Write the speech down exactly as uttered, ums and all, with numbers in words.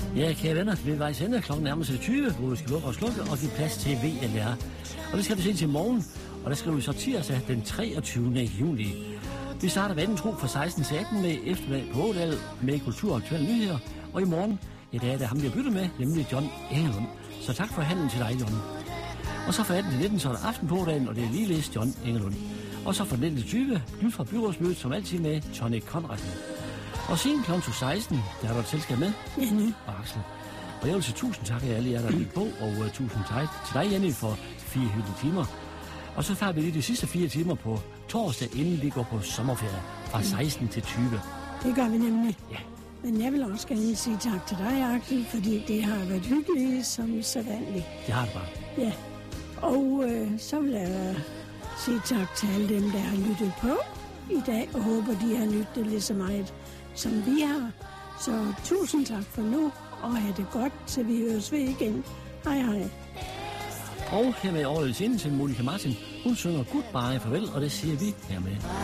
Ja, kære venner, vi er vejs ende. Klokken nærmer sig tyve, hvor vi skal lukke og slukke og give plads til V L R. Og det skal vi se til morgen, og der skriver vi så tirsdag den treogtyvende juni. Vi starter vanen tro fra seksten til atten med eftermiddag på Ådal med kultur og aktuelle nyheder. Og i morgen, ja, det er det ham, vi har byttet med, nemlig John Engelund. Så tak for handlen til dig, John. Og så fra atten til nitten, så er der aften på Ådalen, og det er ligeledes John Engelund. Og så fra nitten til tyve, nyt fra byrådsmødet, som altid med Tony Conradsen. Og siden klokken seksten, der er der et selskab med, Jenny og Axel. Og jeg vil sige tusind tak af alle jer, der er på, og uh, tusind tak til dig, Jenny, for fire hyggelige timer. Og så tager vi lige de sidste fire timer på torsdag, inden vi går på sommerferie, fra seksten til tyve. Det gør vi nemlig. Ja. Men jeg vil også gerne sige tak til dig, Axel, fordi det har været hyggeligt som sædvanligt. Det har det bare. Ja. Og øh, så vil jeg sige tak til alle dem, der har lyttet på i dag, og håber, de har nyttet lige så meget, som vi har. Så tusind tak for nu, og have det godt, til vi høres ved igen. Hej hej. Og her med overlevelsen til Monika Martin. Hun synger Goodbye, farvel, og det siger vi hermed.